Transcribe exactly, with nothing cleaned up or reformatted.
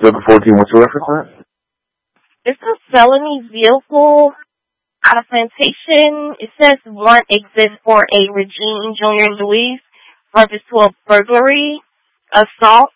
seven fourteen, what's the reference on that? It's a felony vehicle out of Plantation. It says warrant exists for a Regine Junior Luis purpose to a burglary, assault,